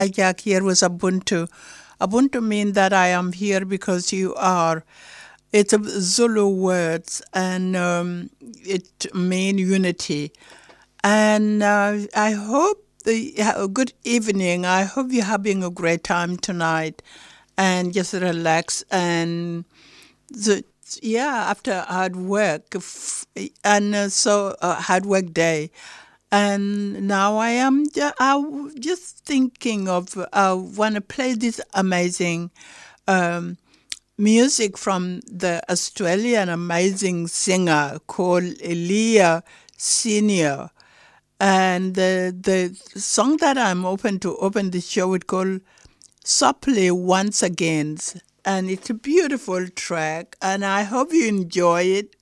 hijack here was Ubuntu. Ubuntu means that I am here because you are. It's a Zulu words and it mean unity. And I hope good evening. I hope you're having a great time tonight and just relax and the, yeah, after hard work and hard work day. And now just thinking of want to play this amazing um, music from the Australian amazing singer called Elia Senior. And the song that I'm open to open the show is called Softly Once Again. And it's a beautiful track, and I hope you enjoy it.